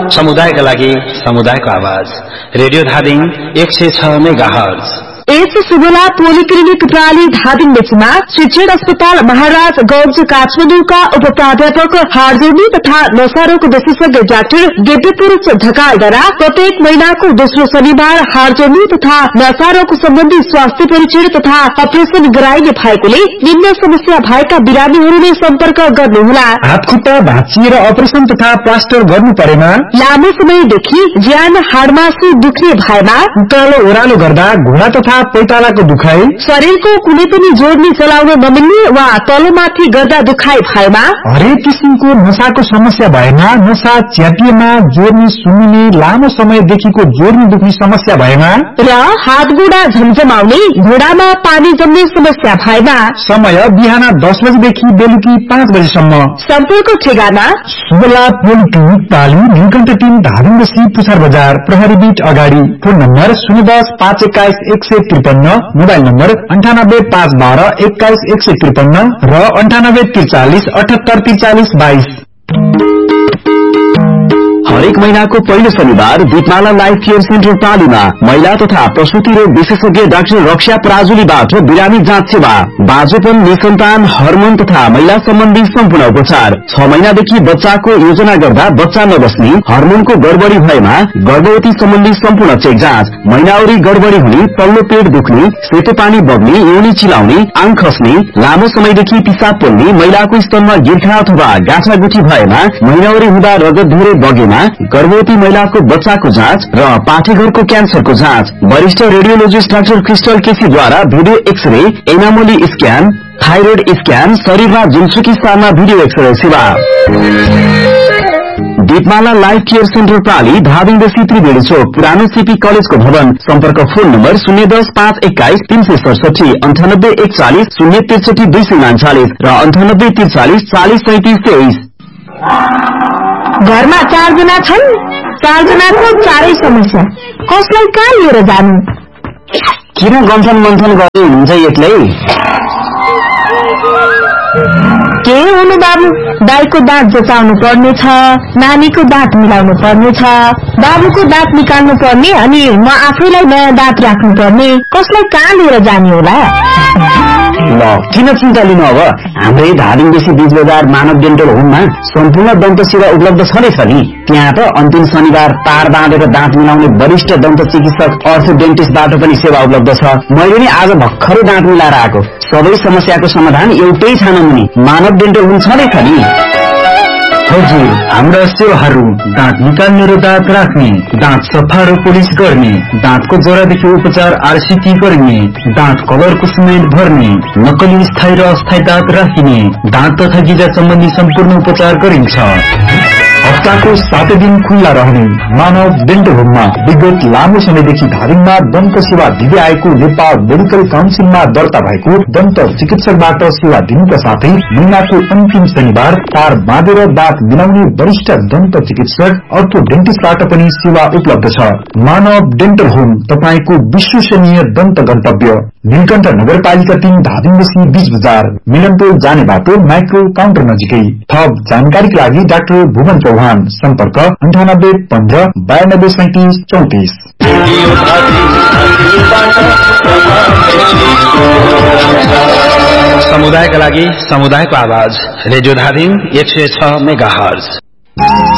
समुदायका लागि समुदायको आवाज रेडियो धादिङ 106 मेगाहर्ज। यस सुबला पोलिक्लिनिक प्राली धादिङ मेचमा शिक्षण अस्पताल महाराज गंज काठमाडौँका उपप्राध्यापक हार्जोनी तथा नशारोग विशेषज्ञ डाक्टर दिव्यपुरुष ढकालद्वारा प्रत्येक महीनाको दोस्रो शनिबार हार्जोनी तथा नशारोग सम्बन्धी स्वास्थ्य परीक्षण तथा अपरेशन गराइने भएकोले निम्न समस्या भएका बिरामीहरूले सम्पर्क गर्नुहोला। हात खुट्टा भाँचिएर अपरेशन तथा प्लास्टर गर्नु परेमा, लामो समयदेखि ज्यान हाडमासु दुख्ने भएमा, तल ओह्रालो गर्दा घुँडा तथा पैतालाको दुखाइ, शरीरको कुनै पनि जोड्नी चलाउन नमिल्ने वा तलमाथि गर्दा दुखाइ भएमा, हरेक किसिमको नशाको समस्या भएमा, नशा च्यापिएमा, जोर्नी सुन्निने, लामो समयदेखिको जोर्नी दुख्ने समस्या भएमा र हात गोडा झमझमाउने, घोडामा पानी जम्ने समस्या भएमा समय बिहान 10 बजेदेखि बेलुकी 5 बजेसम्म। सम्पर्क ठेगाना सुबला पोलिक्लिनिक पाली नीलकण्ठ 3 धादिङ बसी पुछार बजार प्रहरी बीट अगाडि। फोन नम्बर 010 521 153, मोबाइल नम्बर 98 512 21 153 र 98 43 78 43 22। हरेक महीनाको पहिलो शनिबार दीपमाला लाइफ केयर सेन्टर पालीमा महिला तथा प्रसूति रोग विशेषज्ञ डाक्टर रक्षा पराजुलीबाट बिरामी जाँच सेवा, बाँझोपन, निसन्तान, हर्मोन तथा महिला सम्बन्धी सम्पूर्ण उपचार। 6 महिनादेखि बच्चाको योजना गर्दा बच्चा नबस्ने, हर्मोनको गडबडी भएमा गर्भवती सम्बन्धी सम्पूर्ण चेक जाँच, महिनावरी गडबडी हुने, तल्लो पेट दुख्ने, सेतो पानी बग्ने, योनी चिलाउने, आङ खस्ने, लामो समयदेखि पिसाब पोल्ने, महिलाको स्तनमा गिर्खा अथवा गाँठागुठी भएमा, महिनावरी हुँदा रगत धेरै बगेमा, गर्भवती महिलाको बच्चाको जाँच र पाठेघरको क्यान्सरको जाँच। वरिष्ठ radiologist doctor crystal केसीद्वारा video x-ray, एनामोली scan, thyroid scan, शरीरमा जुनसुकी स्थानमा भिडियो एक्सरे सेवा। दीपमाला लाइफ केयर सेन्टर प्राली धादिङ बसी त्रिवेणी चोक पुरानो सीपी कलेजको भवन। सम्पर्क फोन नम्बर 010 521 367, 98 140 063 239 र 98 43 40 37 23। घरमा 4 जना छन्, 4 जनाको 4 समस्या, कसलाई कहाँ लिएर जानु? किन गन्थन मन्थन गर्दै हुन्छ एक्लै? के हुनु बाबु? दाइको दाँत जचाउनु पर्ने छ, नानीको दाँत मिलाउनु पर्ने छ, बाबुको दाँत निकाल्नु पर्ने, अनि म आफैलाई नयाँ दाँत राख्नु पर्ने, कसलाई कहाँ लिएर जाने होला? ल किन चिन्ता लिनु, अब हाम्रै धादिङ बेसी बीच बजार मानव डेन्टल होममा सम्पूर्ण दन्त सेवा उपलब्ध छँदैछ नि। त्यहाँ त अन्तिम शनिबार तार बाँधेर दाँत मिलाउने वरिष्ठ दन्त चिकित्सक अर्थो डेन्टिस्टबाट पनि सेवा उपलब्ध छ। मैले नि आज भर्खरै दाँत मिलाएर आएको। सबै समस्याको समाधान एउटै छानामुनि मानव डेन्टल होम छँदैछ नि। हजुर, हाम्रा सेवाहरू दाँत निकाल्ने र दाँत राख्ने, दाँत सफा र पोलिस गर्ने, दाँतको जरादेखि उपचार आरसीटी गर्ने, दाँत कलरको सिमेन्ट भर्ने, नक्कली स्थायी र अस्थायी दाँत राखिने, दाँत तथा गिजा सम्बन्धी सम्पूर्ण उपचार गरिन्छ। हप्ताको 7 दिन खुल्ला रहने मानव डेन्टल होममा विगत लामो समयदेखि धादिङमा दन्त सेवा दिँदै आएको नेपाल मेडिकल काउन्सिलमा दर्ता भएको दन्त चिकित्सकबाट सेवा दिनुका साथै महिनाको अन्तिम शनिबार तार बाँधेर दाँत मिलाउने वरिष्ठ दन्त चिकित्सक अर्थो डेन्टिस्टबाट पनि सेवा उपलब्ध छ। मानव डेन्टल होम तपाईको विश्वसनीय दन्त गन्तव्य। नीलकण्ठ नगरपालिका 3 धादिङ बसी बीच बजार, मिलनपुर जाने बाटो माइक्रो काउन्टर नजिकै। थप जानकारीका लागि डाक्टर भुवन चौहान, सम्पर्क 98 15 92 37 34। समुदायका लागि समुदायको आवाज रेडियो धादिङ 106 मेगाहर्ज।